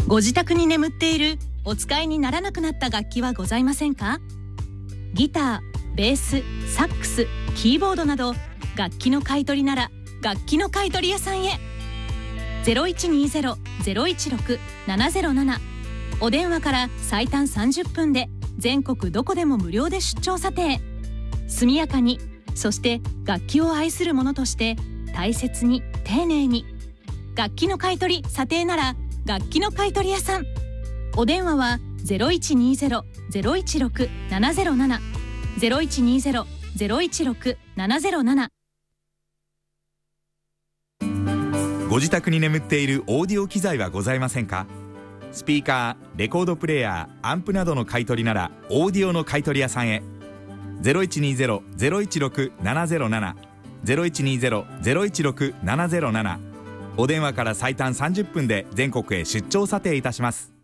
ご自宅に眠っているお使いにならなくなった楽器はございませんか？ギター、ベース、サックス、キーボードなど楽器の買い取りなら楽器の買い取り屋さんへ。 0120-016-707 お電話から最短30分で全国どこでも無料で出張査定。速やかに、そして楽器を愛する者として大切に丁寧に。楽器の買い取り査定なら楽器の買い取り屋さん。お電話は 0120-016-707 0120-016-707。 ご自宅に眠っているオーディオ機材はございませんか？スピーカー、レコードプレーヤー、アンプなどの買い取りならオーディオの買い取り屋さんへ。 0120-016-707 0120-016-707。お電話から最短30分で全国へ出張査定いたします。